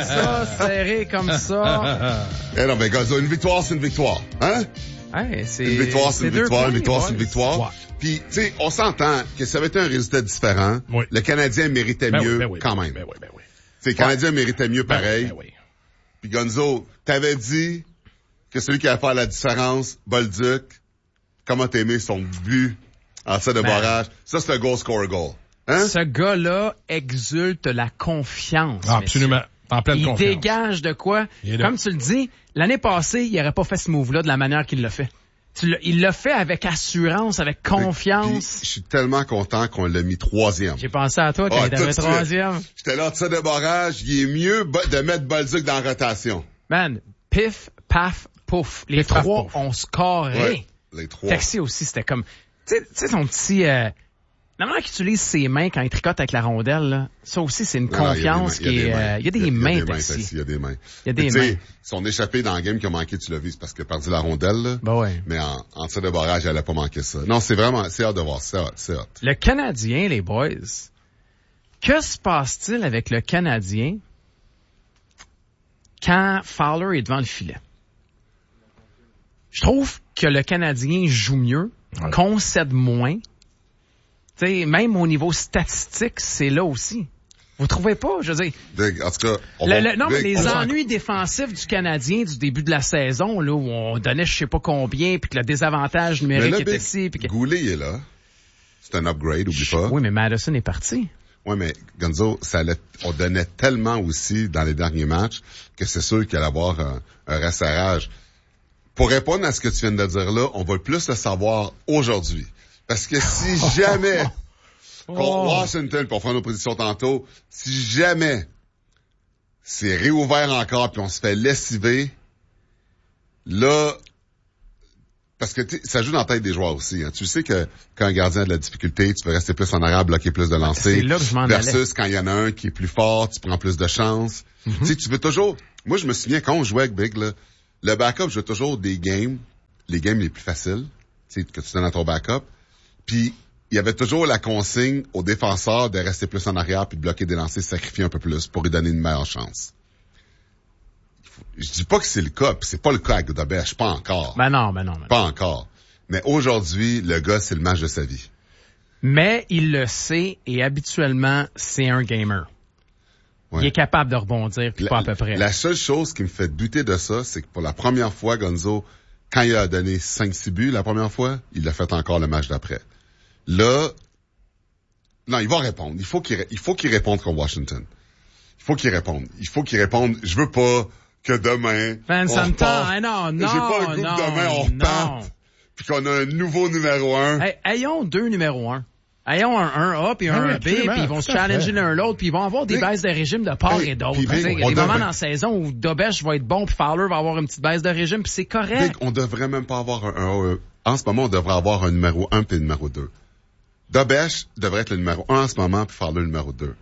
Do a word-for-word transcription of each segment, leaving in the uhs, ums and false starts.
ça, serré comme ça. Eh non, mais Gonzo, une victoire, c'est une victoire. Hein? Hey, c'est, une victoire, c'est une victoire. Une victoire, ouais. c'est une victoire. Ouais. Puis, tu sais, on s'entend que ça avait été un résultat différent. Oui. Le Canadien méritait Ben mieux oui, ben oui, quand ben même. Ben oui, ben oui. Tu sais, le Canadien ouais. méritait mieux pareil. Ben oui, ben oui. Puis Gonzo, t'avais dit que celui qui allait faire la différence, Bolduc, comment t'aimais son but en tir de ben, barrage. Ça, c'est un goal score goal. Hein? Ce gars-là exulte la confiance. Ah, absolument. En pleine il confiance. dégage de quoi? Comme tu le dis, l'année passée, il n'aurait pas fait ce move-là de la manière qu'il l'a fait. Tu l'as, il l'a fait avec assurance, avec confiance. Je suis tellement content qu'on l'a mis troisième. J'ai pensé à toi quand oh, il était troisième. J'étais là, tir de barrage, il est mieux de mettre Bolduc dans la rotation. Man, pif, paf, pouf. Les pif, trois paf, ont scoré. Ouais, les trois. Taxi aussi, c'était comme... Tu sais, son petit... Euh, la manière qu'il utilise ses mains quand il tricote avec la rondelle, là, ça aussi, c'est une non, confiance non, qui est... Il y a des mains, Taxi. Il y a des mains. Il y a des mains. Son échappé dans le game qui a manqué, tu l'as vu, c'est parce qu'il a perdu la rondelle, là. Ben ouais. Mais en, en tir de barrage, elle a pas manqué ça. Non, c'est vraiment... C'est hâte de voir. C'est hot. C'est hot. Le Canadien, les boys, que se passe-t-il avec le Canadien quand Fowler est devant le filet? Je trouve que le Canadien joue mieux, ouais. concède moins. T'sais, même au niveau statistique, c'est là aussi. Vous trouvez pas? Je veux dire. En tout cas, on le, va, le, non, mais les va... ennuis défensifs du Canadien du début de la saison, là, où on donnait je sais pas combien, puis que le désavantage numérique était ici. Puis que... Goulet est là. C'est un upgrade, oublie pas. Oui, mais Madison est parti. Oui, mais Gonzo, ça allait, on donnait tellement aussi dans les derniers matchs que c'est sûr qu'il allait avoir un, un resserrage. Pour répondre à ce que tu viens de dire là, on va plus le savoir aujourd'hui. Parce que si jamais, oh. contre Washington, pour faire nos prédictions tantôt, si jamais c'est réouvert encore puis on se fait lessiver, là, parce que ça joue dans la tête des joueurs aussi. Hein. Tu sais que quand un gardien a de la difficulté, tu veux rester plus en arrière, bloquer plus de lancers. C'est là que je m'en versus allais. Quand il y en a un qui est plus fort, tu prends plus de chances. Mm-hmm. Tu sais, tu veux toujours... Moi, je me souviens quand on jouait avec Big, là, le backup jouait toujours des games, les games les plus faciles, tu sais, que tu donnes à ton backup. Puis, il y avait toujours la consigne aux défenseurs de rester plus en arrière puis de bloquer des lancers, sacrifier un peu plus pour lui donner une meilleure chance. Je dis pas que c'est le cas, puis c'est pas le cas avec Dobèche, pas encore. Ben non, ben non. Ben pas non. encore. Mais aujourd'hui, le gars, c'est le match de sa vie. Mais il le sait, et habituellement, c'est un gamer. Ouais. Il est capable de rebondir, puis pas à peu près. La seule chose qui me fait douter de ça, c'est que pour la première fois, Gonzo, quand il a donné cinq six buts la première fois, il l'a fait encore le match d'après. Là, non, il va répondre. Il faut qu'il, il faut qu'il réponde contre Washington. Il faut qu'il réponde. Il faut qu'il réponde. Je veux pas que demain, ben, on ça repart. Hein, non, non, J'ai pas un groupe non, demain, on reparte. Puis qu'on a un nouveau numéro un. Hey, ayons deux numéros un. Ayons un un A puis un, un B, puis ils vont se challenger l'un l'autre, puis ils vont avoir des puis, baisses de régime de part puis, et d'autre. Il y a des moments devrait... dans la saison où Dobèche va être bon, puis Fowler va avoir une petite baisse de régime, puis c'est correct. Big, on devrait même pas avoir un, un, un en ce moment, on devrait avoir un numéro un puis un numéro deux. Dobèche devrait être le numéro un en ce moment, puis Fowler le numéro deux.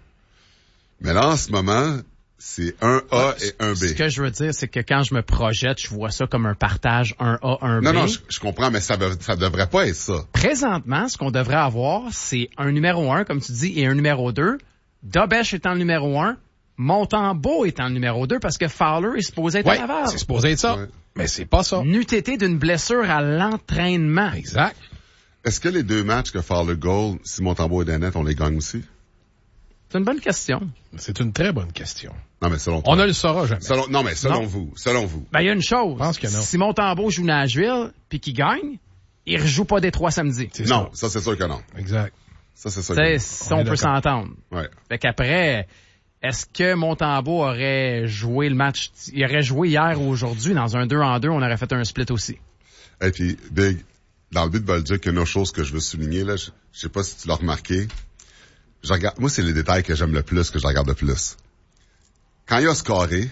Mais là, en ce moment, c'est un A et un B. Ce que je veux dire, c'est que quand je me projette, je vois ça comme un partage un A, un B. Non, non, je, je comprends, mais ça, ça devrait pas être ça. Présentement, ce qu'on devrait avoir, c'est un numéro un, comme tu dis, et un numéro deux. Dobèche étant le numéro un, Montembeault étant le numéro deux, parce que Fowler est supposé être ouais, à Laval. c'est supposé être ça, ouais. Mais c'est pas ça. N'eût été d'une blessure à l'entraînement. Exact. Est-ce que les deux matchs que Fowler goal, si Montembeault est dans net, on les gagne aussi? C'est une bonne question. C'est une très bonne question. Non, mais selon toi. On ne le saura jamais. Selon, non, mais selon non. vous. Selon vous. Ben, il y a une chose. Je pense que non. Si Montembeault joue Nashville, puis qu'il gagne, il rejoue pas Détroit samedi. C'est non, ça. ça, c'est sûr que non. Exact. Ça, c'est sûr que non. Ça, on, on peut s'entendre. Ouais. Fait qu'après, est-ce que Montembeault aurait joué le match, il aurait joué hier ou aujourd'hui dans un deux en deux, on aurait fait un split aussi. Et puis, Big, dans le but de Bolduc, il y a une autre chose que je veux souligner, là. Je, je sais pas si tu l'as remarqué. Je regarde, moi, c'est les détails que j'aime le plus, que je regarde le plus. Quand il a scoré,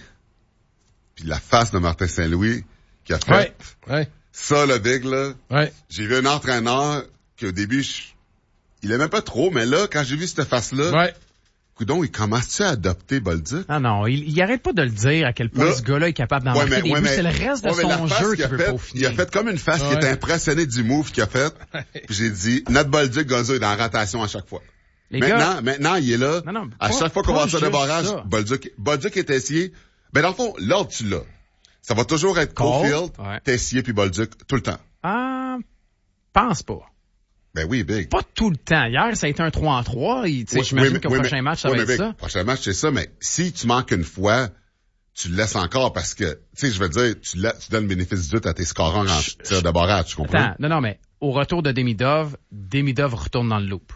puis la face de Martin Saint-Louis qui a fait, ouais, ouais. ça, le Big, là, ouais. J'ai vu un entraîneur qu'au début, je, il aimait pas trop, mais là, quand j'ai vu cette face-là, ouais. coudonc, il commence-tu à adopter Bolduc? Ah non, il, il arrête pas de le dire à quel point là, ce gars-là est capable d'en ouais, marquer mais, des ouais, buts. Mais, c'est le reste de ouais, son jeu qu'il veut fait, peaufiner. Il a fait comme une face ouais. qui était impressionnée du move qu'il a fait. Puis j'ai dit, notre Bolduc, Gonzo, est dans la rotation à chaque fois. Les maintenant, gars... maintenant, il est là. Non, non, à pas, chaque fois qu'on va faire le barrage, Bolduc, Bolduc est Tessier. Ben, dans le fond, l'ordre, tu l'as. Ça va toujours être Caulfield, ouais. Tessier puis Bolduc, tout le temps. Ah, pense pas. Ben oui, Big. Pas tout le temps. Hier, ça a été un trois en trois. Oui, j'imagine oui, qu'au oui, prochain mais, match, ça oui, va être Big, ça. Prochain match, c'est ça, mais si tu manques une fois, tu le laisses encore parce que, tu sais, je veux dire, tu, la, tu donnes le bénéfice du doute à tes scorants en tir de barrage, tu comprends? Attends, non, non, mais au retour de Demidov, Demidov retourne dans le loop.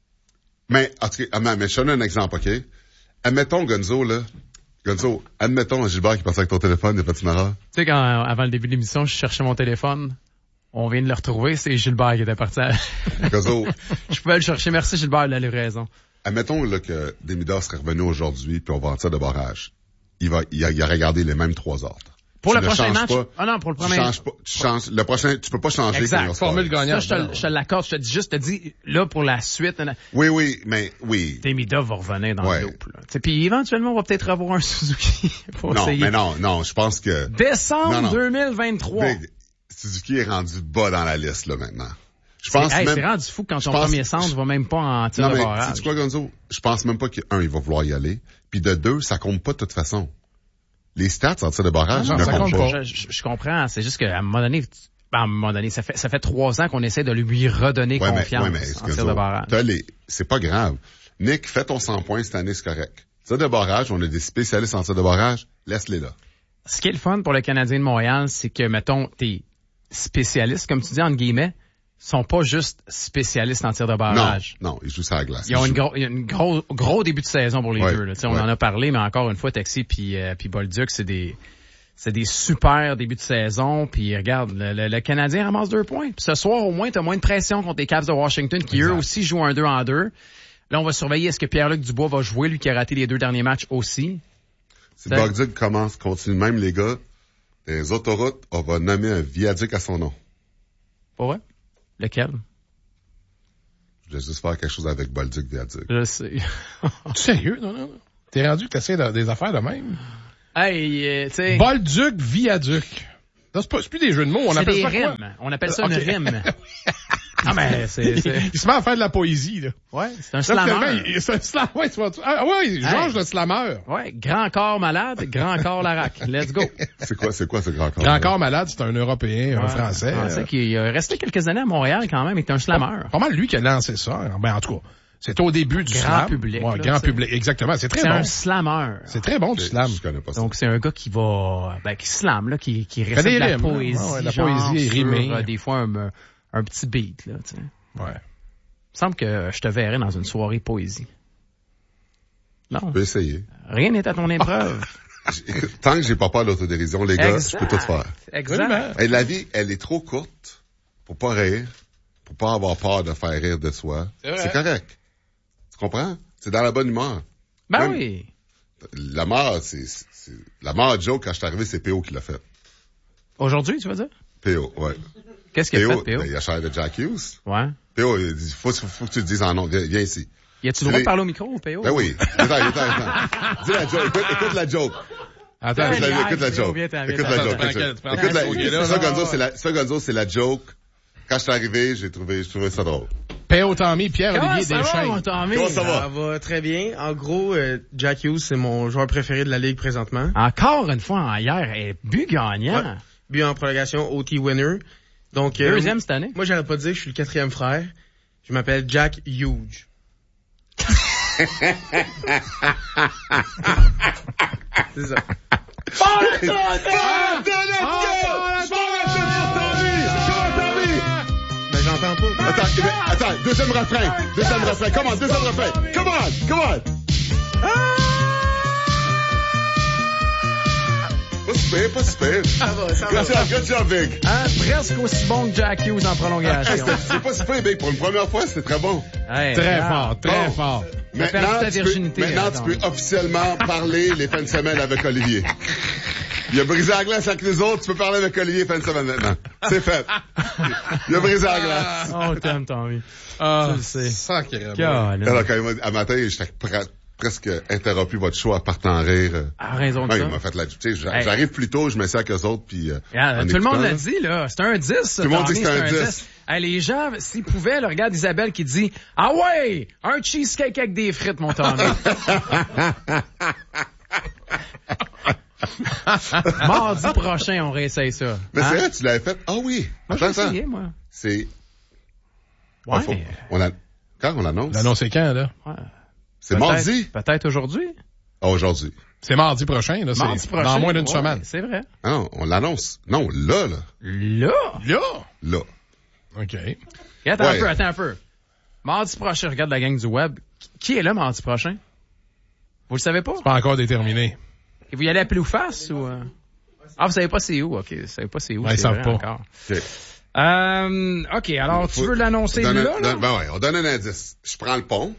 Mais, en tout cas, mais je te donne un exemple, OK? Admettons, Gonzo, là, Gonzo, admettons Gilbert qui passait avec ton téléphone des patinards. Tu sais, quand, avant le début de l'émission, je cherchais mon téléphone, on vient de le retrouver, c'est Gilbert qui était parti. À... Gonzo. Je pouvais le chercher. Merci Gilbert de la livraison. Admettons, là, que Demidov serait revenu aujourd'hui puis on va en tirer de barrage. Il va, il a, il a regardé les mêmes trois ordres. Pour tu le prochain match? Pas, ah non, pour le premier. Tu changes pas, tu changes, le prochain, tu peux pas changer. Exact. Formule gagnante. Ça, je te, je te l'accorde. Je te dis juste, je te dis, là, pour la suite. Oui, oui, mais, oui. Demidov va revenir dans ouais. le loop, là. Puis éventuellement, on va peut-être avoir un Suzuki. Pour non, essayer. mais non, non, je pense que. Décembre non, non. deux mille vingt-trois. Big, Suzuki est rendu bas dans la liste, là, maintenant. Je pense hey, même. C'est rendu fou quand ton pense, premier centre je... va même pas en tir non, de mais, barrage. Tu quoi, Gonzo? Je pense même pas qu'un, il va vouloir y aller. Puis de deux, ça compte pas de toute façon. Les stats en tir de barrage, non, non, ne ça comptent compte pas. pas. Je, je, je comprends. C'est juste qu'à un moment donné, à un moment donné, ça fait, ça fait trois ans qu'on essaie de lui redonner ouais, confiance mais, ouais, mais, en tir de barrage. T'as les, c'est pas grave. Nick, fais ton cent points cette année, c'est correct. Tir de barrage, on a des spécialistes en tir de barrage, laisse-les là. Ce qui est le fun pour le Canadien de Montréal, c'est que, mettons, tes spécialistes, comme tu dis, entre guillemets, sont pas juste spécialistes en tir de barrage. Non, non, ils jouent ça à la glace. Ils, ils ont une gros, une gros, gros début de saison pour les ouais, deux. Là. On ouais. en a parlé, mais encore une fois, Taxi puis euh, puis Bolduc, c'est des c'est des super débuts de saison. Puis regarde, le, le, le Canadien ramasse deux points. Puis ce soir, au moins, t'as moins de pression contre les Cavs de Washington, qui exact. Eux aussi jouent un deux en deux. Là, on va surveiller est-ce que Pierre-Luc Dubois va jouer, lui qui a raté les deux derniers matchs aussi. Si Bolduc commence, continue même, les gars, les autoroutes, on va nommer un viaduc à son nom. Pas vrai? Lequel? Je vais juste faire quelque chose avec Bolduc viaduc. Je sais. Tu sérieux? Non, non, non. T'es rendu que t'essaies de, des affaires de même? Hey, euh, tu sais. Bolduc viaduc. Non, c'est, pas, c'est plus des jeux de mots. On c'est appelle des ça rimes. Quoi? On appelle ça okay. une rime. Ah, mais c'est, c'est... Il se met à faire de la poésie, là. Ouais, c'est un slammer. C'est un slammer. Ouais, tu vas... Ah, ouais, Georges hey. Le slammer. Ouais, grand corps malade, grand corps Larac. Let's go. C'est quoi, c'est quoi ce grand corps? Grand corps malade, c'est un Européen, ouais, un Français. Un Français euh... qui est resté quelques années à Montréal quand même, il est un slammer. Pas, pas mal lui qui a lancé ça. Ben, en tout cas. C'est au début du grand slam. Public, ouais, là, grand c'est... public. Exactement. C'est très c'est bon. C'est un slammer. C'est très bon du slam. Je connais pas ça. Donc, c'est un gars qui va, ben, qui slame, là, qui, qui récite de la rimes, poésie. Ouais, la genre, poésie est rimée. Sur, euh, des fois, un, un petit beat, là, tu sais. Ouais. Il me semble que je te verrais dans une soirée poésie. Non. Je peux essayer. Rien n'est à ton épreuve. Tant que j'ai pas peur de l'autodérision, les gars, exact. Je peux tout faire. Exact. Et la vie, elle est trop courte pour pas rire, pour pas avoir peur de faire rire de soi. C'est, c'est correct. Tu comprends? C'est dans la bonne humeur. Ben même, oui. La mort, c'est, c'est, c'est, la mort Joe, quand je suis arrivé, c'est P O qui l'a fait. Aujourd'hui, tu veux dire? P O, ouais. Qu'est-ce qu'il a fait, P O? Ben, il a cher de Jack Hughes. Ouais. P O, il dit, faut, faut que tu le dises en nom. Viens, viens ici. Y a-tu le droit de parler au micro, P O? Ben oui. Attends, attends, attends. Dis la joke. Écoute, écoute la joke. Attends, écoute la, écoute la joke. Écoute la joke. Écoute la, ça, Gonzo, c'est la, ça, Gonzo, c'est la joke. Quand je suis arrivé, j'ai trouvé, j'ai trouvé ça drôle. P O Tommy, Pierre-Olivier Deschênes. Comment ça va? Ça va très bien. En gros, euh, Jack Hughes, c'est mon joueur préféré de la Ligue présentement. Encore une fois, en hier, et but gagnant. Ouais. But en prolongation, O T winner. Donc, euh, deuxième cette année. Moi, j'arrête pas de dire que je suis le quatrième frère. Je m'appelle Jack Hughes. C'est ça. Ben, j'entends pas. Attends, attends, deuxième refrain. Deuxième refrain. Come on, deuxième refrain. Come on, come on. Pas super, pas super. Ça va, ça va. Good job, good job, Big. Hein, presque aussi bon que Jack Hughes en prolongation. C'est pas super, Big. Pour une première fois, c'était très bon. Hey, très ah, fort, très bon. fort. Maintenant, tu peux, maintenant tu peux officiellement parler les fins de semaine avec Olivier. Il a brisé la glace avec les autres, tu peux parler avec Olivier fin de semaine maintenant. C'est fait. Il a brisé la glace. Oh, t'aimes, Tommy. Ah, tu le sais. Sacrément. Alors, quand il m'a dit, à matin, j'étais presque interrompu votre show à partant en rire. À raison de ouais, ça. Il m'a fait la, tu sais, j'arrive hey. plus tôt, je me sers avec eux autres, puis. Euh, yeah, tout le monde l'a dit, là. C'est un dix, Tout le monde dit que c'est un dix. Hey, les gens, s'ils pouvaient, là, regarde Isabelle qui dit, ah ouais, un cheesecake avec des frites, mon Tommy. Mardi prochain, on réessaye ça. Mais hein? c'est vrai, tu l'avais fait. Ah oui. Moi, j'ai essayé, moi. C'est. Ouais. Faut... On a... Quand on l'annonce? L'annonce c'est quand, là? Ouais. C'est peut-être, mardi? Peut-être aujourd'hui. Ah, aujourd'hui. C'est mardi prochain, là. Mardi c'est prochain. Dans moins d'une ouais, semaine. C'est vrai. Ah non, on l'annonce. Non, là, là. Là? Là? Là. OK. Et attends ouais. un peu, attends un peu. Mardi prochain, regarde la gang du web. Qui est là mardi prochain? Vous le savez pas? C'est pas encore déterminé. Et vous y allez à pile ou face ou euh... Ah, vous savez pas c'est où? OK, vous savez pas c'est où. Ouais, c'est ils savent vrai pas. Encore. OK. Euh, OK, alors Faut... tu veux l'annoncer donne, là, là? Donne, ben ouais, on donne un indice. Je prends le pont.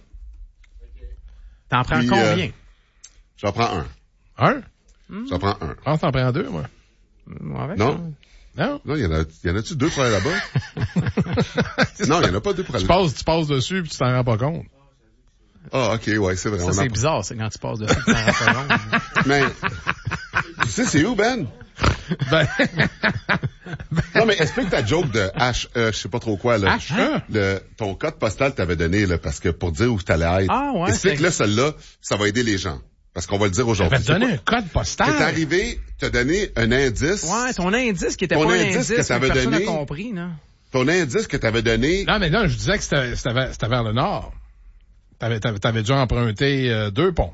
T'en prends puis, combien? Euh, j'en prends un. Un? Hmm. J'en prends un. Je pense que t'en prends deux, moi. Ouais, non? Non? Non, il y en a, y en a-tu deux pour aller là-bas? Non, il y en a pas deux pour aller tu passes, tu passes dessus puis tu t'en rends pas compte. Ah, OK, ouais, c'est vrai. Ça, c'est a... bizarre, c'est quand tu passes dessus, tu t'en rends pas compte. Mais, tu sais, c'est où, Ben? Ben... Non, mais explique ta joke de H E, je sais pas trop quoi, là. H E? Le, ton code postal t'avais donné, là, parce que pour dire où t'allais être. Ah, ouais. Explique-le, celle-là, ça va aider les gens. Parce qu'on va le dire aujourd'hui. Tu donné un code postal. T'es arrivé, t'as donné un indice. Ouais, ton indice qui était ton pas un indice, indice que t'avais personne donné. n'a compris, non? Ton indice que t'avais donné. Non, mais non, je disais que c'était, c'était, vers, c'était vers le nord. T'avais, t'avais, t'avais dû emprunter euh, deux ponts.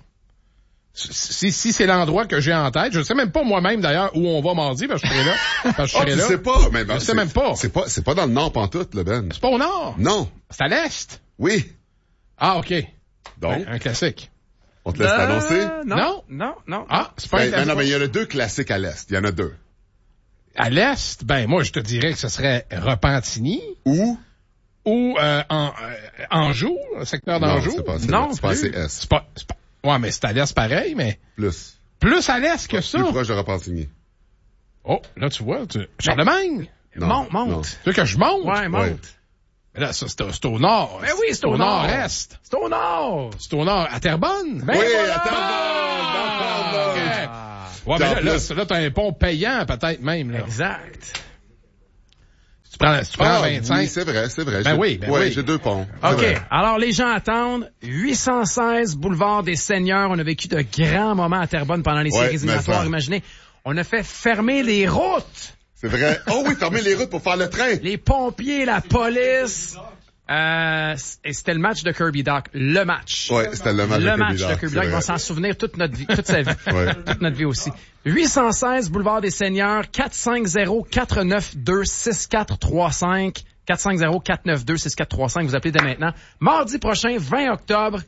Si, si c'est l'endroit que j'ai en tête, je sais même pas moi-même d'ailleurs où on va mardi, parce que je serai là. Parce que je serai oh, là. Tu sais pas, mais ben, je sais même pas. C'est pas, c'est pas dans le nord pantoute, là, Ben. C'est pas au nord. Non. C'est à l'est. Oui. Ah, OK. Donc. Un, un classique. On te laisse euh, t'annoncer? Non. Non. Non, non. Ah, c'est pas ben, un classique. Ben non, mais il y en a deux classiques à l'est. Il y en a deux. À l'est, ben, moi, je te dirais que ce serait Repentigny. Ou? Ou, euh, en, euh, Anjou, le secteur d'Anjou. Non, c'est pas, c'est non, c'est pas assez est. C'est pas, c'est pas, ouais, mais c'est à l'est pareil, mais. Plus. Plus à l'est que ça. Plus proche de Repentigny. Oh, là, tu vois, tu... Charlemagne. Non, monte, monte. Non. Tu veux que je monte? Ouais, monte. Ouais. Mais là, ça, c'est, c'est au nord. Ben oui, c'est au, au nord. nord-est. C'est au nord. C'est au nord. À Terrebonne? Ben oui, voilà! à Terrebonne. Okay. Ouais, mais là, là, là, là, t'as un pont payant, peut-être même, là. Exact. Tu prends, tu prends ah, vingt-cinq. Oui, c'est vrai, c'est vrai. Ben j'ai, oui, ben ouais, oui. j'ai deux ponts. OK. Vrai. Alors, les gens attendent. huit cent seize boulevard des Seigneurs. On a vécu de grands moments à Terrebonne pendant les ouais, séries éliminatoires. Imaginez, on a fait fermer les routes. C'est vrai. Oh oui, fermer les routes pour faire le train. Les pompiers, la police. Euh, et c'était le match de Kirby Doc. Le match. Ouais, c'était le match le de Kirby match Doc. de Kirby Doc. Il va s'en souvenir toute notre vie, toute sa vie. ouais. Toute notre vie aussi. huit cent seize boulevard des Seigneurs, quatre cinq zéro, quatre neuf deux, six quatre trois cinq. quatre cinq zéro, quatre neuf deux, six quatre trois cinq. Vous appelez dès maintenant. Mardi prochain, vingt octobre.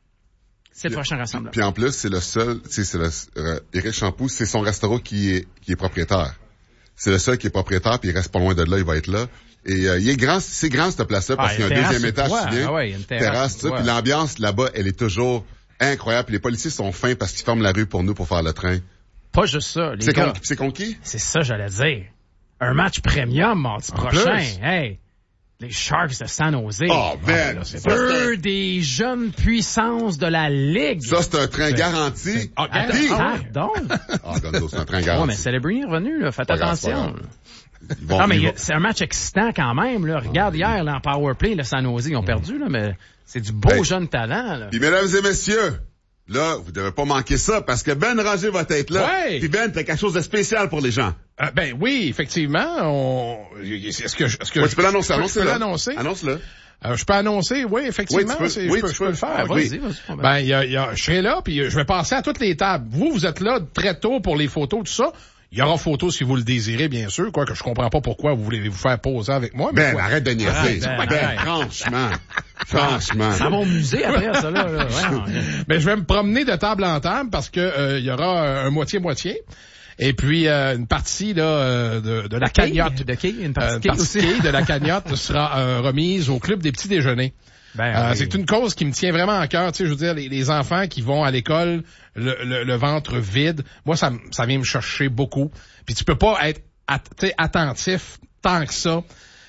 C'est le prochain rassemblement. Puis en plus, c'est le seul, tu sais, c'est le, euh, Éric Champoux, c'est son restaurant qui est, qui est propriétaire. C'est le seul qui est propriétaire, puis il reste pas loin de là, il va être là. Et euh, il est grand, c'est grand cette place-là parce ah, qu'il y a un deuxième étage, tu viens. Ah ouais, il y a une terrasse, terrasse tu sais, puis l'ambiance là-bas, elle est toujours incroyable. Puis les policiers sont fins parce qu'ils ferment la rue pour nous pour faire le train. Pas juste ça, les c'est gars. Con, c'est con qui? C'est ça, j'allais dire. Un match premium mardi prochain. Plus. Hey, les Sharks de San Jose. Oh, Ben! Ah, c'est deux des jeunes puissances de la Ligue. Ça, c'est un train garanti. Ah, Attends, pardon. Ah, Gonzo, c'est un train garanti. Oh, mais Celebrini est revenu, là. Faites pas attention. grave, Vont, non, mais vont... c'est un match excitant quand même, là. Regarde, ah, hier, là, en powerplay, le San Jose, ils ont perdu, là, mais c'est du beau hey. jeune talent, là. Puis, mesdames et messieurs, là, vous devez pas manquer ça, parce que Ben Ranger va être là. Ouais. Puis Ben, t'as quelque chose de spécial pour les gens. Euh, ben oui, effectivement, on... Est-ce que, est-ce que ouais, je, tu peux l'annoncer, je, je peux l'annoncer? Annonce-le. Euh, je peux annoncer, oui, effectivement. Oui, tu peux, oui, je, peux, tu je peux le faire. Ah, oui. vas-y, vas-y, ben, y a, y a, je serai là, puis je vais passer à toutes les tables. Vous, vous êtes là très tôt pour les photos, tout ça. Il y aura photos si vous le désirez, bien sûr, quoi que je comprends pas pourquoi vous voulez vous faire poser avec moi. Mais ben, quoi? arrête de niaiser. Ben, Ben, ben, franchement. Franchement. Ça va au musée après, ça, là. là. Ouais, ben, je vais me promener de table en table parce que euh, il y aura un moitié-moitié. Et puis, euh, une partie là euh, de, de la cagnotte. De qui? Une partie, euh, une partie aussi. de la cagnotte sera euh, remise au Club des petits déjeuners. Ben, euh, oui. C'est une cause qui me tient vraiment à cœur. Tu sais, je veux dire, les, les enfants qui vont à l'école le, le, le ventre vide, moi, ça, ça vient me chercher beaucoup. Puis tu peux pas être at, attentif tant que ça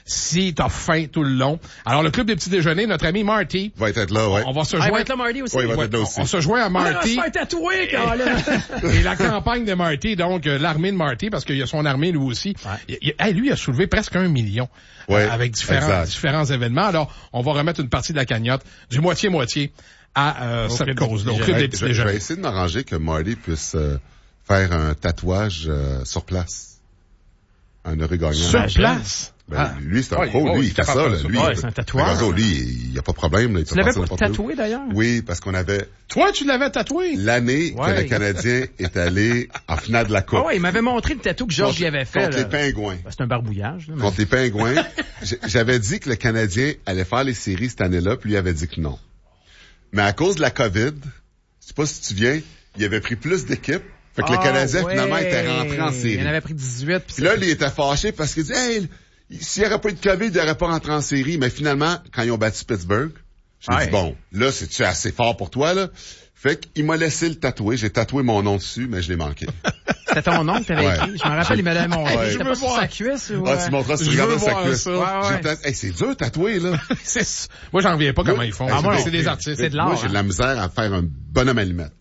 si t'as faim tout le long. Alors, le club des petits déjeuners, notre ami Marty. Va être là, ouais. On va se joindre. Ah, il va joindre. être là, Marty aussi. Ouais, il va Ouais, être là aussi. On, on se joint à Marty. Ah, tatoué, quand même. Et la campagne de Marty, donc, euh, l'armée de Marty, parce qu'il y a son armée, lui aussi. Ouais. Il, il, hey, lui, il a soulevé presque un million. Ouais, euh, avec différents, différents événements. Alors, on va remettre une partie de la cagnotte du moitié-moitié à euh, cette cause-là, au club des petits je, je déjeuners. vais essayer de m'arranger que Marty puisse euh, faire un tatouage euh, sur place. Un heureux gagnant. Sur place? Ben, Ah. lui, c'est un Ouais, pro. ouais, lui, il il est fait ça. capable Là, de lui, ça. Ouais, c'est un tatouage. Regarde, lui, il n'y a pas de problème. Là, il Tu peut l'avais passer pas n'importe où. tatoué, d'ailleurs? Oui, parce qu'on avait Toi, tu l'avais tatoué? l'année Ouais. que le Canadien est allé en finale de la Coupe. Ah ouais, il m'avait montré le tatou que Georges y avait fait. Contre là. les Pingouins. Ben, c'est un barbouillage. Là, mais... Contre les Pingouins. J- J'avais dit que le Canadien allait faire les séries cette année-là, puis lui avait dit que non. Mais à cause de la COVID, je sais pas si tu viens, il avait pris plus d'équipes. Fait que Ah, le Canadien, ouais. finalement, était rentré en série. Il en avait pris dix-huit. Puis Puis là, il était fâché parce qu'il dit, hey, s'il n'y aurait pas eu de COVID, il n'aurait pas rentré en série. Mais finalement, quand ils ont battu Pittsburgh, j'ai Ouais. dit, bon, là, c'est-tu assez fort pour toi, là? Fait qu'il m'a laissé le tatouer. J'ai tatoué mon nom dessus, mais je l'ai manqué. c'était ton nom que t'avais Ouais. écrit. Je me rappelle, il me l'avait montré. Ouais. C'était Je pas veux sur voir. sa cuisse ou... Ah, tu montras si tu Je regardes veux sa voir cuisse. ça. Ouais, ouais. J'ai tat- Hey, c'est dur tatouer, là. C'est ça. Moi, j'en reviens pas comment Moi- ils font. Ah, c'est moi, c'est non. des artistes. C'est de l'art, Moi, j'ai hein. de la misère à faire un bonhomme à allumette.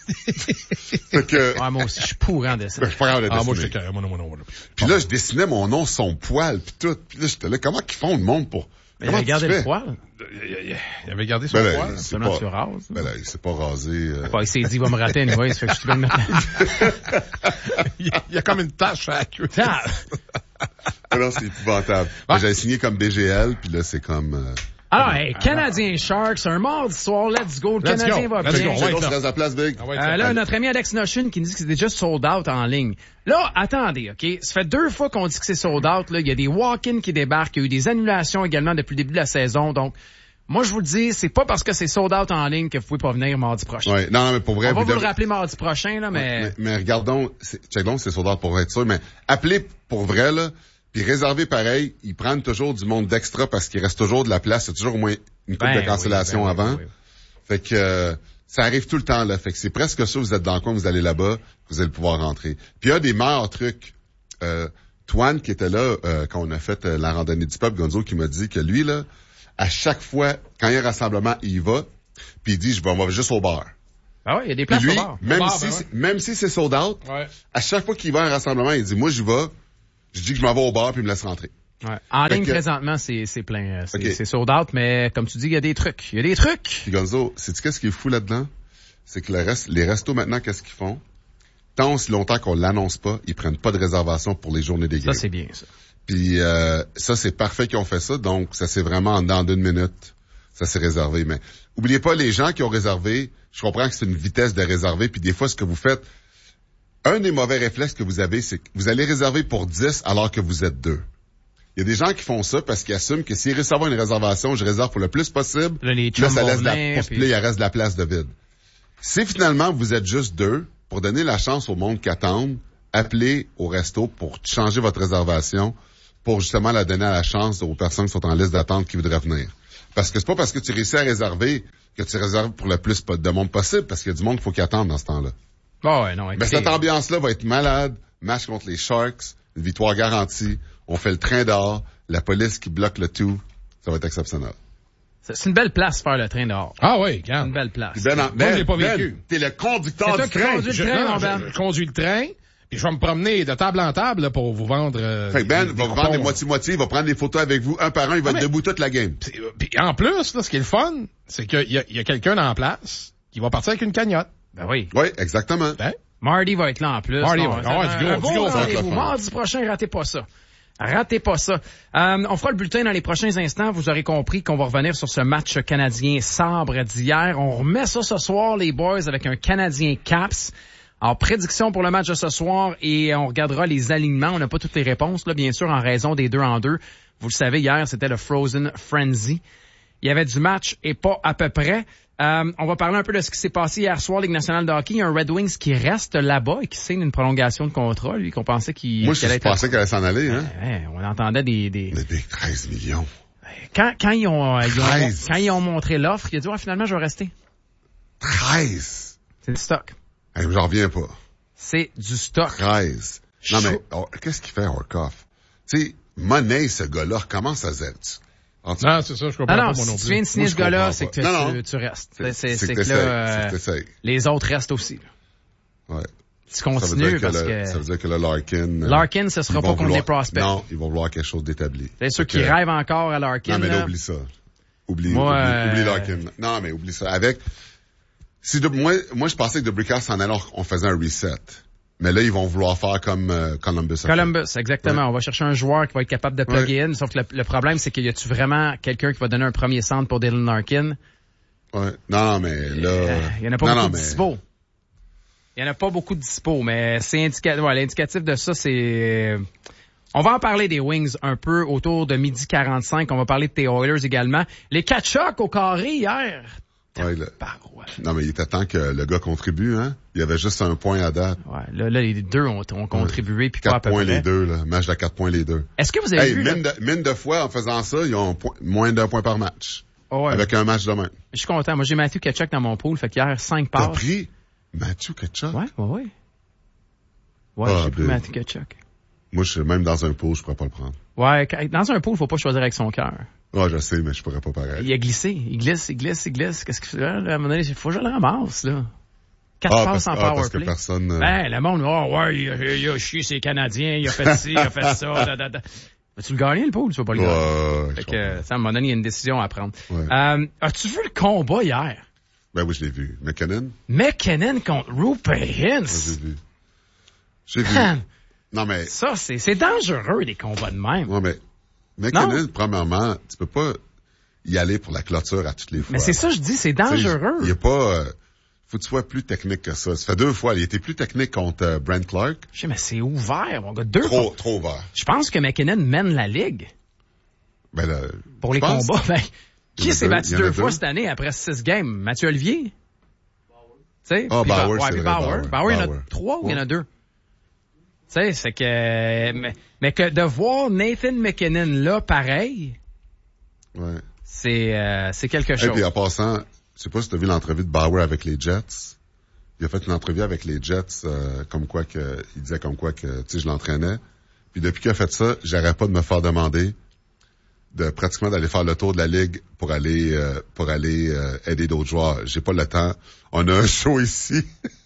Fait que, Ouais, moi aussi, je suis pourri en dessin. je suis pas capable de Ah, moi, dessiner. j'étais carré. Moi, non, moi, non, moi, non. Puis là, je dessinais mon nom, son poil, puis tout. Puis là, j'étais là, comment qu'ils font le monde pour... Mais Comment regardez tu le fais? poil. Il avait gardé son Ben là, poil. c'est Seulement pas... tu rases. Ben là, il s'est pas rasé. euh. Ouais, il s'est dit, il va me rater anyway, ça fait que je suis bien de mettre... Il y a comme une tache à la queue. Ah! Ah non, c'est épouvantable. Ah. J'avais signé comme B G L, puis là, c'est comme... Euh... Alors, hey, Canadien Sharks, un mardi soir, let's go. Le Let's Canadien go. va Let's bien. go. C'est Ouais, bon, là. tu restes à la place, Big. Ah ouais, Euh, là, notre ami Alex Noshin qui nous dit que c'est déjà sold out en ligne. Là, attendez, OK? Ça fait deux fois qu'on dit que c'est sold out. Là. Il y a des walk-ins qui débarquent. Il y a eu des annulations également depuis le début de la saison. Donc, moi, je vous le dis, c'est pas parce que c'est sold out en ligne que vous pouvez pas venir mardi prochain. Ouais. Non, non, mais pour vrai... On va vous le devez- rappeler mardi prochain, là, mais... mais, mais regardons, c'est- check donc, c'est soldats pour être sûr, mais appelez pour vrai, là, puis réservez pareil, ils prennent toujours du monde d'extra parce qu'il reste toujours de la place, c'est toujours au moins une coupe Ben de cancellation oui, ben oui, avant. oui, oui. Fait que euh, ça arrive tout le temps, là. Fait que c'est presque sûr, vous êtes dans le coin, vous allez là-bas, vous allez pouvoir rentrer. Puis un des meilleurs trucs, euh, Toine qui était là euh, quand on a fait euh, la randonnée du peuple, Gonzo, qui m'a dit que lui, là, à chaque fois, quand il y a un rassemblement, il y va, puis il dit, je vais, on va juste au bar. Ah ouais, il y a des Puis places lui, au bar. même, bar, si, ben c'est- même si c'est sold out, Ouais. à chaque fois qu'il va à un rassemblement, il dit, moi, j'y vais, je dis que je m'en vais au bar, puis il me laisse rentrer. Ouais. En Fait ligne, que- présentement, c'est, c'est plein. euh, C'est, Ok. c'est sold out, mais comme tu dis, il y a des trucs. Il y a des trucs. Puis Gonzo, sais-tu qu'est-ce qui est fou là-dedans? C'est que le reste, les restos maintenant, qu'est-ce qu'ils font? Tant aussi longtemps qu'on l'annonce pas, ils prennent pas de réservation pour les journées des Ça, games. c'est bien, ça. Puis euh, ça, c'est parfait qu'ils ont fait ça, donc ça c'est vraiment en dedans d'une minute, ça s'est réservé. Mais oubliez pas, les gens qui ont réservé, je comprends que c'est une vitesse de réserver, puis des fois, ce que vous faites, un des mauvais réflexes que vous avez, c'est que vous allez réserver pour dix alors que vous êtes deux. Il y a des gens qui font ça parce qu'ils assument que s'ils reçoivent une réservation, je réserve pour le plus possible. Là, les Là, chums ça vont laisse de la, venir, pour- puis- là, il reste de la place de vide. Si finalement vous êtes juste deux, pour donner la chance au monde qui attend, appelez au resto pour changer votre réservation, pour justement la donner à la chance aux personnes qui sont en liste d'attente qui voudraient venir. Parce que c'est pas parce que tu réussis à réserver que tu réserves pour le plus de monde possible, parce qu'il y a du monde qu'il faut qui attendre dans ce temps-là. Bon, ouais, non, Mais écoutez, cette ambiance-là va être malade. Match contre les Sharks, une victoire garantie. On fait le train dehors, la police qui bloque le tout. Ça va être exceptionnel. c'est, c'est une belle place faire le train dehors. Ah oui, Une regarde. belle place. Puis Ben, Moi, je l'ai pas Ben, vécu. t'es le conducteur C'est toi du qui train. conduis le Je, train, non, mon je- Ben. je conduis le train, puis je vais me promener de table en table là, pour vous vendre... euh, Fait que Ben des- va des vous vendre des coupons. moitié-moitié, il va prendre des photos avec vous, un par un, il va Ah, être mais- debout toute la game. Puis, euh, puis en plus, là, ce qui est le fun, c'est qu'il y a, il y a quelqu'un en place qui va partir avec une cagnotte. Ben oui. Oui, exactement. Hein? Marty va être là en plus. Marty Non, va- ça ah ouais, va du être gros- un du beau gros rendez-vous. francophone. Mardi prochain, ratez pas ça. Ratez pas ça. Euh, on fera le bulletin dans les prochains instants. Vous aurez compris qu'on va revenir sur ce match canadien sabre d'hier. On remet ça ce soir, les boys, avec un Canadien Caps. Alors, prédiction pour le match de ce soir et on regardera les alignements. On n'a pas toutes les réponses, là, bien sûr, en raison des deux en deux. Vous le savez, hier, c'était le Frozen Frenzy. Il y avait du match et pas à peu près. Euh, on va parler un peu de ce qui s'est passé hier soir, Ligue nationale de hockey. Il y a un Red Wings qui reste là-bas et qui signe une prolongation de contrat, lui, qu'on pensait qu'il... Moi, qu'il je allait être- pensais qu'elle allait s'en aller, hein. Ouais, on entendait des... des... Mais des treize millions. Quand, quand, ils ont, euh, ils ont, treize. quand ils ont montré l'offre, il a dit, ouais, finalement, je vais rester. treize! C'est du stock. Hey, j'en reviens pas. C'est du stock. treize. Non, Chaud. mais, oh, qu'est-ce qu'il fait, Horkoff? Tu sais, Money, ce gars-là, recommence à zéro. Non, c'est ça, je comprends non, pas moi non plus. Si tu viens de signer ce gars-là, c'est que non, tu, non. tu restes. C'est, c'est, c'est, c'est que, que là, euh, les autres restent aussi. Là. Ouais. Tu continues parce que, que... le, ça veut dire que le Larkin... Larkin, ce sera pas contre vouloir, les prospects. Non, ils vont vouloir quelque chose d'établi. C'est ceux qui rêvent encore à Larkin. Non, mais là, là. oublie ça. Oublie, moi, oublie, euh... oublie Larkin. Non, mais oublie ça. Avec... Si de, moi, moi, je pensais que DeBrincat s'en allait, on faisait un reset. Mais là, ils vont vouloir faire comme euh, Columbus. Columbus, exactement. Ouais. On va chercher un joueur qui va être capable de plugger ouais. in. Sauf que le, le problème, c'est qu'il y a-tu vraiment quelqu'un qui va donner un premier centre pour Dylan Larkin? Ouais. Non, mais là... Euh, il y en a pas non, beaucoup non, de mais... dispo. Il y en a pas beaucoup de dispo, mais c'est indicatif. Ouais, l'indicatif de ça, c'est... On va en parler des Wings un peu autour de midi quarante-cinq. On va parler de tes Oilers également. Les Tkachuk au carré hier. Ouais, le... Non, mais il était temps que le gars contribue, hein. Il y avait juste un point à date. Ouais, là, là les deux ont, ont contribué. Ouais. Puis quatre pas à peu points près. les deux, là. Match de quatre points les deux. Est-ce que vous avez hey, vu... Mine, de, mine de fois, en faisant ça, ils ont point, moins d'un point par match. Oh ouais. Avec un match de main. Je suis content. Moi, j'ai Matthew Tkachuk dans mon pool. Fait qu'hier, cinq passes. T'as pris Matthew Tkachuk? Ouais, ouais, ouais. Ouais, ah, j'ai pris Matthew Tkachuk. Moi, je suis même dans un pool, je pourrais pas le prendre. Ouais, dans un pool, faut pas choisir avec son cœur. Ouais, je sais, mais je pourrais pas pareil. Il a glissé, il glisse, il glisse, il glisse. Qu'est-ce qu'il fait là? À un moment donné, il faut que je le ramasse, là. Quatre ah, passes parce, en ah, power parce play. Que personne, euh... Ben, le monde, oh, ouais, il a, il a chié ses Canadiens, il a fait ci, il a fait ça, da, da, da. Vas-tu le gagner, le pool, tu vas pas le ouais, gagner? Ouais, fait que, ça, à un moment donné, il y a une décision à prendre. Ouais. Euh, as-tu vu le combat hier? Ben oui, je l'ai vu. McKinnon? McKinnon contre Roope Hintz. Ouais, j'ai vu. J'ai vu. Non, mais... Ça, c'est, c'est dangereux, des combats de même. Ouais, mais McKinnon, non? Premièrement, tu peux pas y aller pour la clôture à toutes les fois. Mais c'est ça, je dis, c'est dangereux. Il y a pas... Euh, faut que tu sois plus technique que ça. Ça fait deux fois. Il était plus technique contre euh, Brent Clark. Je sais, mais c'est ouvert, mon gars. Deux Trop, fois. trop ouvert. Je pense que McKinnon mène la ligue. Ben, là, pour les penses? combats, ben... Qui s'est battu deux, deux fois deux. cette année après six games? Mathieu Olivier? Tu sais? Ah, oh, Bauer, ouais, c'est Bauer. Bauer. Bauer. Bauer, il y en a trois ou il y en a deux? Tu sais, c'est que... Mais, mais que de voir Nathan McKinnon là, pareil... Ouais. C'est, euh, c'est quelque chose. Et puis en passant, je sais pas si tu as vu l'entrevue de Bauer avec les Jets. Il a fait une entrevue avec les Jets, euh, comme quoi que, il disait comme quoi que, tu sais, je l'entraînais. Puis depuis qu'il a fait ça, j'arrête pas de me faire demander de pratiquement d'aller faire le tour de la ligue pour aller, euh, pour aller euh, aider d'autres joueurs. J'ai pas le temps. On a un show ici.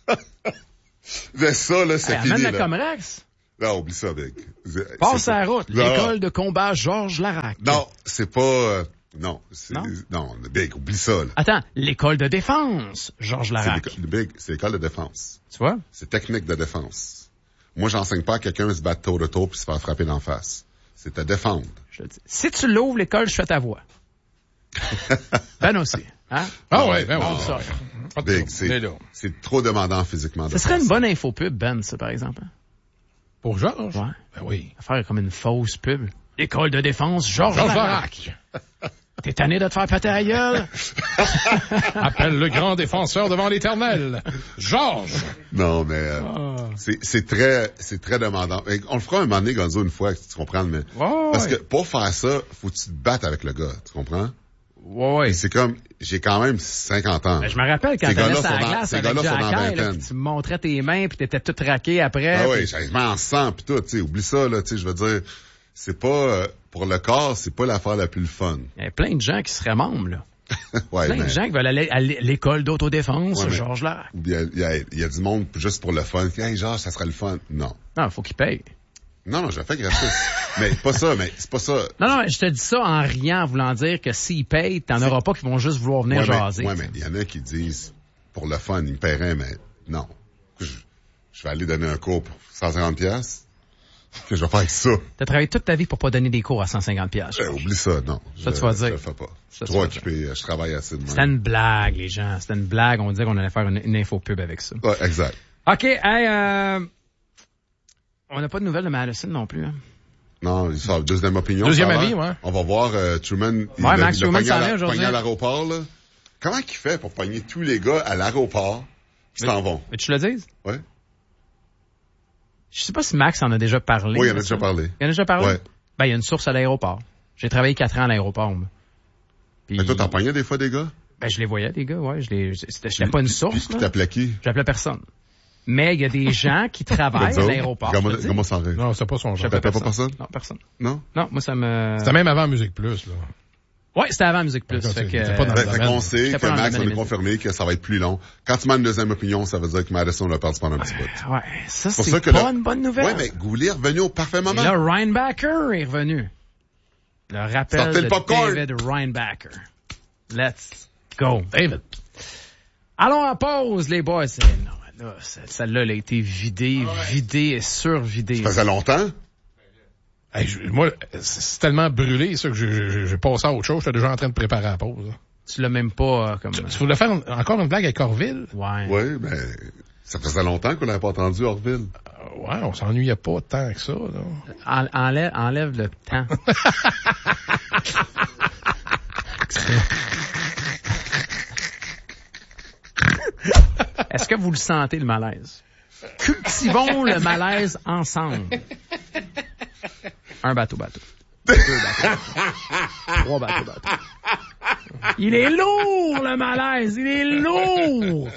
Mais ça, là, c'est hey, fini. Amène le Comrex. Non, oublie ça, Big. Passe à la route. Non. L'école de combat Georges Larac. Non, c'est pas... Euh, non, c'est... Non? Non, Big, oublie ça, là. Attends, l'école de défense, Georges Larac. C'est Big, c'est l'école de défense. Tu vois? C'est technique de défense. Moi, j'enseigne pas à quelqu'un de se battre tour de tour puis se faire frapper d'en face. C'est te défendre. Je te dis. Si tu l'ouvres, l'école, je fais ta voix. Ben aussi. Hein? Ah ouais, ben bon, ouais. Ça. Big, c'est, c'est trop demandant physiquement. Ce serait une bonne info pub, Ben, ça, par exemple. Hein? Pour Georges? Ouais. Ben oui. Faire comme une fausse pub. L'école de défense, Georges Larac. T'es tanné de te faire péter la gueule? Appelle le grand défenseur devant l'éternel. Georges! Non, mais euh, oh. c'est, c'est très c'est très demandant. On le fera un moment donné, Gonzo, une fois, tu comprends, mais oh, parce ouais. que pour faire ça, faut que tu te battes avec le gars, tu comprends? Ouais, ouais. C'est comme, j'ai quand même cinquante ans. Ben, je me rappelle quand t'allais sur la glace avec Jack là, pis tu me montrais tes mains pis t'étais tout raqué après. Ah pis... oui, j'avais en sang pis tout, tu sais, oublie ça, là, tu sais, je veux dire, c'est pas, euh, pour le corps, c'est pas l'affaire la plus le fun. Il y a plein de gens qui seraient membres, là. ouais, plein mais... de gens qui veulent aller à l'école d'autodéfense, ouais, Georges Larac. Il y a, il y a, il y a du monde juste pour le fun. Hey, Georges, ça serait le fun. Non. Non, faut qu'il paye. Non, non, je fais gratis. mais pas ça, mais c'est pas ça. Non, non, je te dis ça en riant, en voulant dire que s'ils payent, t'en c'est... auras pas qui vont juste vouloir venir ouais, jaser. Oui, mais il y en a qui disent, pour le fun, ils me paieraient, mais non. Je, je vais aller donner un cours pour cent cinquante piastres. Que je vais faire avec ça. T'as travaillé toute ta vie pour pas donner des cours à cent cinquante piastres. Eh, oublie ça, non. Ça, je, tu vas dire. Je le fais pas. Je suis trop occupé, je travaille assez de même. C'était une blague, les gens. C'était une blague. On disait qu'on allait faire une, une info pub avec ça. Ouais, exact. OK, hey, euh... on n'a pas de nouvelles de Madison non plus, hein? Non, il sort deuxième opinion. Deuxième avis, ouais. On va voir euh, Truman. Ouais, il Max Truman s'en vient aujourd'hui. Pogné à l'aéroport, là. Comment qu'il fait pour pogner tous les gars à l'aéroport qui s'en vont? Mais tu le dises? Ouais. Je sais pas si Max en a déjà parlé. Oui, il en a déjà parlé. Il en a déjà parlé? Ouais. Ben, il y a une source à l'aéroport. J'ai travaillé quatre ans à l'aéroport, moi. Puis... Mais toi, t'en pognais des fois des gars? Ben, je les voyais, les gars, ouais. Je les, c'était, j'étais pas une source, puis, puis, tu t'appelais qui? J'appelais personne. Mais il y a des gens qui travaillent à l'aéroport. Comment, comment ça arrive? Non, c'est pas son genre. T'appelles pas personne? Non, personne. Non? Non, moi, ça me... C'était même avant Musique Plus, là. Ouais, c'était avant Musique Plus. Fait que, que, pas dans fait, fait qu'on sait que Max va nous domaine. confirmer que ça va être plus long. Quand tu m'as une deuxième opinion, ça veut dire que Madison l'a perdu pendant un petit bout. Ouais, ça, Pour c'est ça que pas là- une bonne nouvelle. Ouais, mais Goulet est revenu au parfait moment. Et là, Reinbacker est revenu. Le rappel Sortez le de popcorn. David Reinbacker. Let's go, David. Allons en pause, les boys. Eh, Non, là, celle-là, elle a été vidée, vidée et survidée. Ça faisait longtemps? Hey, je- moi, c'est tellement brûlé, ça, que j'ai- j'ai j'ai passé à autre chose. J'étais déjà en train de préparer la pause. Là. Tu l'as même pas euh, comme... Tu, tu voulais faire une- encore une blague avec Orville? Ouais. Oui, mais ça faisait longtemps qu'on n'avait pas entendu Orville. Euh, ouais, on s'ennuyait pas tant que ça. Là. En- enlève, enlève le temps. Est-ce que vous le sentez, le malaise? Cultivons le malaise ensemble. Un bateau, bateau. Deux bateaux, bateau. Trois bateaux, bateau. Il est lourd, le malaise. Il est lourd.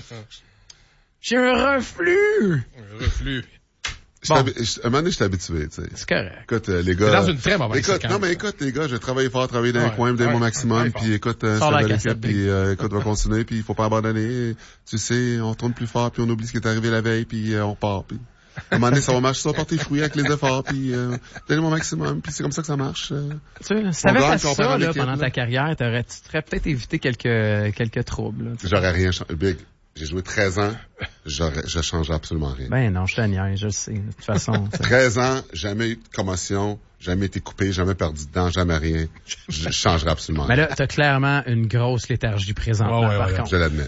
J'ai un reflux. Un reflux. J'étais Bon. habi- je- Un moment donné, j'étais habitué, tu sais. C'est correct. Écoute, euh, les gars... C'est dans une très mauvaise Écoute, séquence, non, mais ça. écoute, les gars, j'ai travaillé fort, travaillé dans Ouais, les coins, donné ouais, mon maximum, ouais, puis fort. écoute, euh, Sors ça la va cassette, l'équipe, Big. puis euh, écoute, on va continuer, puis il faut pas abandonner. Tu sais, on tourne plus fort, puis on oublie ce qui est arrivé la veille, puis euh, on repart, puis... À un moment donné, ça va marcher, ça va porter fruit avec les efforts, puis euh, donner mon maximum, puis c'est comme ça que ça marche. euh. Tu sais, si On t'avais gagne, fait puis on perd ça en là, équipe, pendant là. ta carrière, t'aurais, tu t'aurais peut-être évité quelques, quelques troubles. Là, tu sais. J'aurais rien changé. Big, j'ai joué treize ans, j'aurais, je changerais absolument rien. Ben non, je te niaise, je le sais. De toute façon, tu sais. treize ans, jamais eu de commotion, jamais été coupé, jamais perdu de dents, jamais rien. Je changerais absolument Mais rien. là, t'as clairement une grosse léthargie présentement, Ouais, ouais, par ouais, contre. Je l'admets.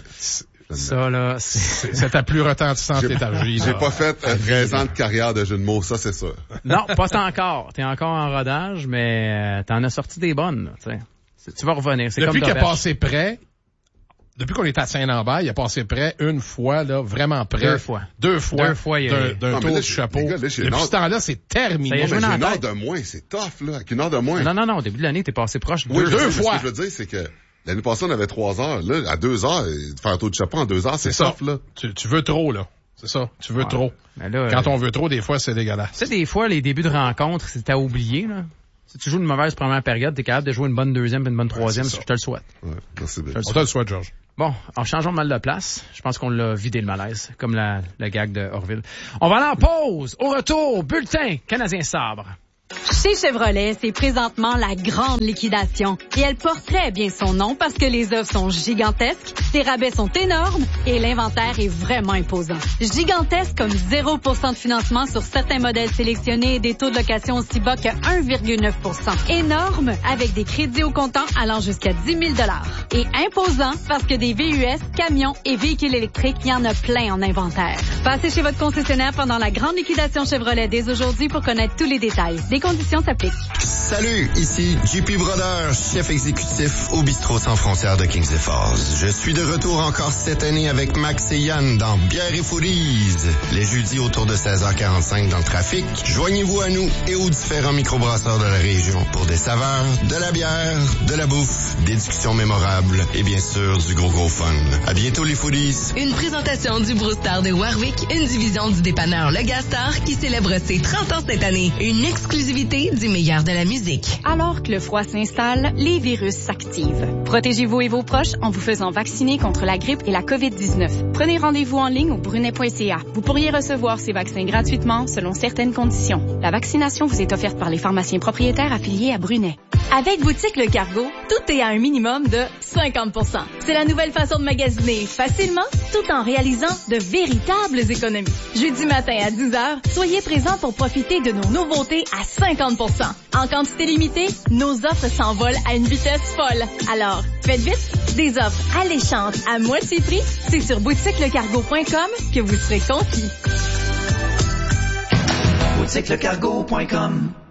Ça, là, c'est... C'est c'est ta plus retentissante J'ai- léthargie. J'ai là. pas fait euh, treize ans de carrière de jeu de mots, ça c'est sûr. Non, pas encore. T'es encore en rodage, mais euh, t'en as sorti des bonnes, là, tu sais. C'est- Tu vas revenir. C'est Depuis comme qu'il a Doberge. passé près, depuis qu'on est à Saint-Lambert, il a passé près une fois, là, vraiment près. Deux fois. Deux fois. Deux fois, il y a- d'un d'un Non, mais tour là, du j'ai- chapeau. les gars, là, j'ai Depuis une ce autre- temps-là, c'est terminé. Ça y est, Mais joué j'ai dans une la heure tête. de moins, c'est tough, là. Avec une heure de moins. Non, non, non, au début de l'année, t'es passé proche Oui, deux je deux sais, mais fois. Ce que je veux dire, c'est que l'année passée, on avait trois heures. Là, à deux heures, de faire un tour de chapeau en deux heures, c'est C'est ça. tough, là. Tu, tu veux trop, là. C'est ça. Tu veux Ouais. trop. Mais là, Quand euh, on veut trop, des fois, c'est dégueulasse. Tu sais, des fois, les débuts de rencontre, c'est à oublier, là. Si tu joues une mauvaise première période, t'es capable de jouer une bonne deuxième et une bonne troisième, c'est ça. je te le souhaite. Ouais, merci, Bill. Je le On te le souhaite, Georges. Bon, en changeant de mal de place, je pense qu'on l'a vidé le malaise, comme la, le gag de Orville. On va aller en pause. Au retour, bulletin Canadien Sabre. Chez Chevrolet, c'est présentement la grande liquidation. Et elle porte très bien son nom parce que les offres sont gigantesques, les rabais sont énormes et l'inventaire est vraiment imposant. Gigantesque comme zéro pour cent de financement sur certains modèles sélectionnés et des taux de location aussi bas que un virgule neuf pour cent. Énorme avec des crédits au comptant allant jusqu'à dix mille dollars. Et imposant parce que des V U S, camions et véhicules électriques, il y en a plein en inventaire. Passez chez votre concessionnaire pendant la grande liquidation Chevrolet dès aujourd'hui pour connaître tous les détails. Les conditions s'appliquent. Salut, ici J P Brodeur, chef exécutif au bistrot sans frontières de Kings Falls. Je suis de retour encore cette année avec Max et Yann dans Bière et Foodies. Les jeudis autour de seize heures quarante-cinq dans le trafic. Joignez-vous à nous et aux différents microbrasseurs de la région pour des saveurs, de la bière, de la bouffe, des discussions mémorables et bien sûr du gros gros fun. À bientôt les Foodies. Une présentation du Brewstar de Warwick, une division du dépanneur Le Gastar qui célèbre ses trente ans cette année. Une exclusivité du meilleur de la musique. Alors que le froid s'installe, les virus s'activent. Protégez-vous et vos proches en vous faisant vacciner contre la grippe et la covid dix-neuf. Prenez rendez-vous en ligne au brunet point c a. Vous pourriez recevoir ces vaccins gratuitement selon certaines conditions. La vaccination vous est offerte par les pharmaciens propriétaires affiliés à Brunet. Avec Boutique Le Cargo, tout est à un minimum de cinquante pour cent. C'est la nouvelle façon de magasiner facilement, tout en réalisant de véritables économies. Jeudi matin à dix heures, soyez présents pour profiter de nos nouveautés à cinquante pour cent. En quantité limitée, nos offres s'envolent à une vitesse folle. Alors, faites vite, des offres alléchantes à moitié prix, c'est sur boutique le cargo point com que vous serez conquis. boutique le cargo point com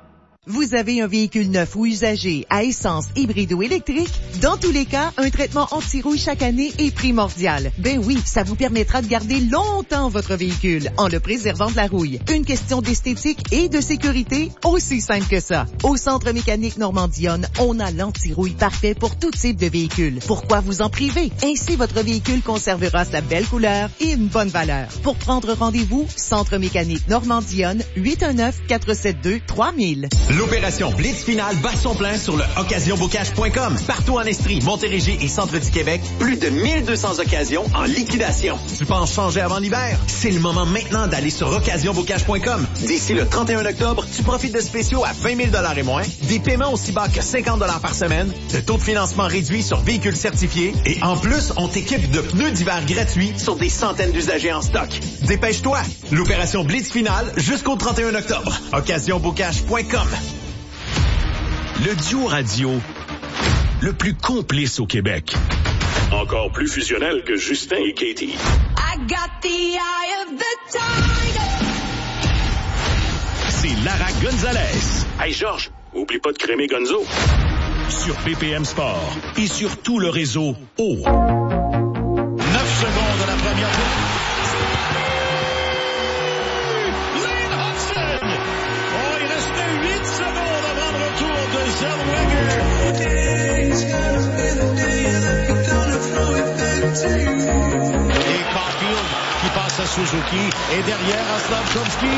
Vous avez un véhicule neuf ou usagé à essence, hybride ou électrique? Dans tous les cas, un traitement anti-rouille chaque année est primordial. Ben oui, ça vous permettra de garder longtemps votre véhicule en le préservant de la rouille. Une question d'esthétique et de sécurité, aussi simple que ça. Au Centre mécanique Normandie-Yonne, on a l'anti-rouille parfait pour tout type de véhicule. Pourquoi vous en priver? Ainsi, votre véhicule conservera sa belle couleur et une bonne valeur. Pour prendre rendez-vous, Centre mécanique Normandie-Yonne, huit un neuf, quatre sept deux, trois mille. L'opération Blitz Finale bat son plein sur le occasion bocage point com. Partout en Estrie, Montérégie et centre du Québec, plus de mille deux cents occasions en liquidation. Tu penses changer avant l'hiver? C'est le moment maintenant d'aller sur occasion bocage point com. D'ici le trente et un octobre, tu profites de spéciaux à vingt mille dollars et moins, des paiements aussi bas que cinquante dollars par semaine, de taux de financement réduits sur véhicules certifiés et en plus, on t'équipe de pneus d'hiver gratuits sur des centaines d'usagers en stock. Dépêche-toi! L'opération Blitz Finale jusqu'au trente et un octobre. occasion bocage point com. Le duo radio le plus complice au Québec. Encore plus fusionnel que Justin et Katie. I got the eye of the tiger. C'est Lara Gonzalez. Hey Georges, oublie pas de crémer Gonzo. Sur B P M Sport et sur tout le réseau O. neuf secondes à la première tour. Lane Hudson! Oh, il restait huit secondes avant le retour de Zellweger. Et Caulfield qui passe à Suzuki et derrière à Slafkovsky.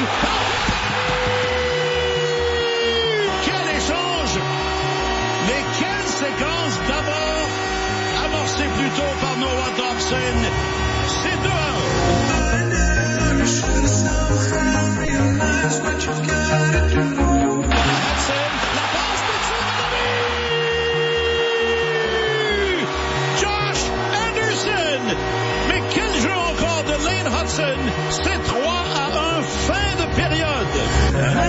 Quel échange! Mais quelle séquence d'abord amorcée plus tôt par Noah Dobson. C'est deux à un. Hudson, la passe de tir. Josh Anderson. Mais quel jeu encore de Lane Hudson. C'est